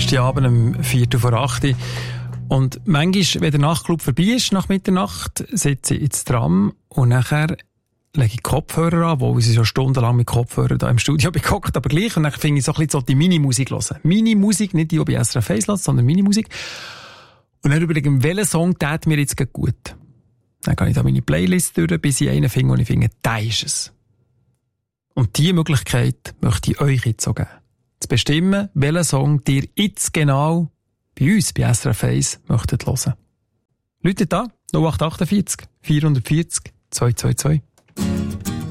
Samstagabend um 7:45 Und manchmal, wenn der Nachtclub vorbei ist, nach Mitternacht, sitze ich ins Tram und nachher lege ich Kopfhörer an, wo ich schon stundenlang mit Kopfhörern da im Studio gehockt, aber gleich. Und dann finde ich so ein bisschen so die Mini-Musik hören. Mini-Musik, nicht die bei SRF 1 lässt, sondern Mini-Musik. Und dann überlege ich, welcher Song tät mir jetzt gut. Dann gehe ich da meine Playlist durch, bis ich einen finde, und ich finde, der ist es. Und diese Möglichkeit möchte ich euch jetzt so geben. Zu bestimmen, welchen Song ihr jetzt genau bei uns, bei SRF 1, möchtet hören. Leute da, 0848 440 222.